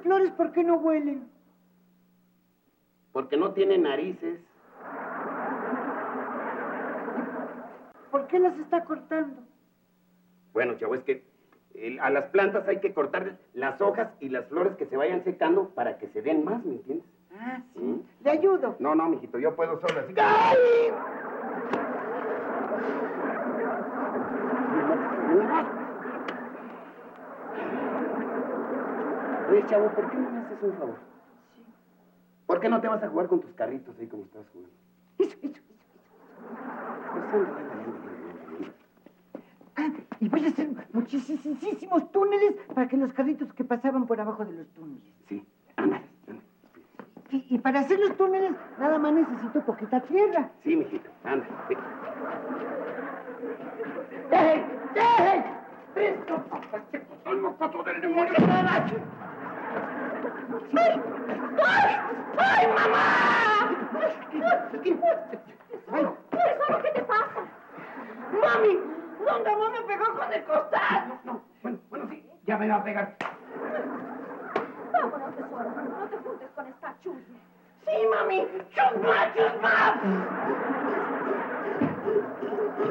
flores por qué no huelen? Porque no tienen narices. ¿Por qué las está cortando? Bueno, chavo, es que a las plantas hay que cortar las hojas y las flores que se vayan secando para que se den más, ¿me entiendes? Ah, sí. ¿Le ayudo? No, mijito, yo puedo solo así. ¡Ay! Oye, chavo, ¿por qué no me haces un favor? Sí. ¿Por qué no te vas a jugar con tus carritos ahí como estabas jugando? Eso. Pues anda. Ah, y voy a hacer muchísimos túneles para que los carritos que pasaban por abajo de los túneles. Sí, ándale. Sí, y para hacer los túneles nada más necesito poquita tierra. Sí, mijito, ándale. Sí. ¡Dejen! ¡Esto! ¡El mocoso del demonio! ¡Ay, mamá! ¡Ay! ¿Eso qué te pasa? ¡Mami! ¡Don Ramón me pegó con el costal! No. Bueno, sí, ya me va a pegar. Vámonos, tesoro. No te juntes con esta chusma. ¡Sí, mami! ¡Chusma!